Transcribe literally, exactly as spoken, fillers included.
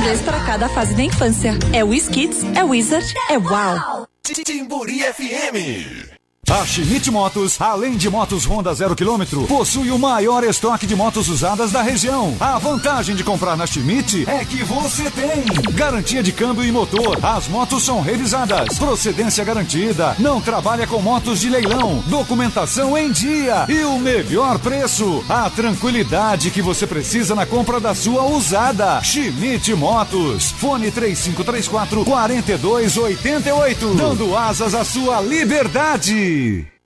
vez para cada fase da infância. É Wiz Kids, é Wizard, é Uau! Timburi F M. A Schmidt Motos, além de motos Honda zero quilômetro, possui o maior estoque de motos usadas da região. A vantagem de comprar na Schmidt é que você tem garantia de câmbio e motor. As motos são revisadas, procedência garantida, não trabalha com motos de leilão, documentação em dia e o melhor preço. A tranquilidade que você precisa na compra da sua usada. Schmidt Motos. Fone três cinco três quatro, quatro dois oito oito, dando asas à sua liberdade.